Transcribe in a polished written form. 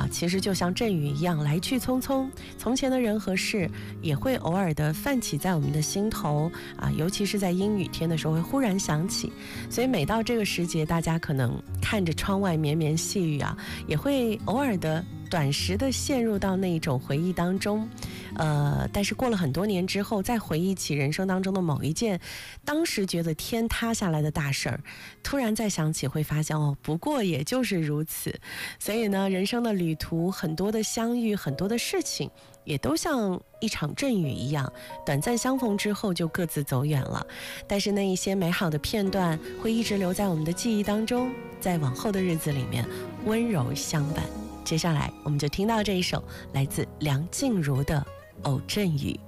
其实就像阵雨一样来去匆匆，从前的人和事也会偶尔的泛起在我们的心头啊，尤其是在阴雨天的时候会忽然想起。所以每到这个时节，大家可能看着窗外绵绵细雨啊，也会偶尔的短时的陷入到那一种回忆当中。但是过了很多年之后，再回忆起人生当中的某一件当时觉得天塌下来的大事儿，突然再想起会发现不过也就是如此。所以呢，人生的旅途，很多的相遇，很多的事情也都像一场阵雨一样，短暂相逢之后就各自走远了。但是那一些美好的片段会一直留在我们的记忆当中，在往后的日子里面温柔相伴。接下来我们就听到这一首来自梁静茹的《偶阵雨》。